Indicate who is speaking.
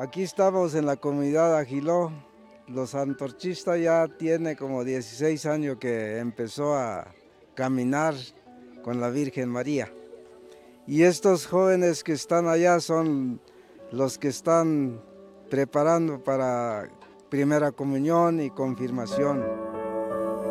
Speaker 1: Aquí estamos en la comunidad Agiló. Los antorchistas ya tiene como 16 años que empezó a caminar con la Virgen María. Y estos jóvenes que están allá son los que están preparando para primera comunión y confirmación.